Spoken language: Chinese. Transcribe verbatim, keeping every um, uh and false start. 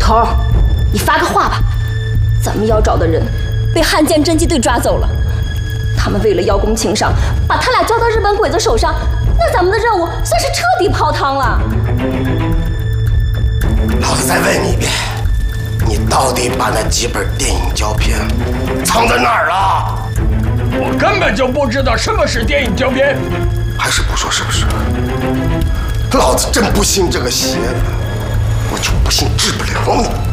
口，你发个话吧。咱们要找的人被汉奸侦缉队抓走了，他们为了邀功请赏，把他俩交到日本鬼子手上，那咱们的任务算是彻底泡汤了。 老子再问你一遍，你到底把那几本电影胶片藏在哪儿了？ 我根本就不知道什么是电影胶片， 还是不说是不是？老子真不信这个邪的，我就不信治不了你。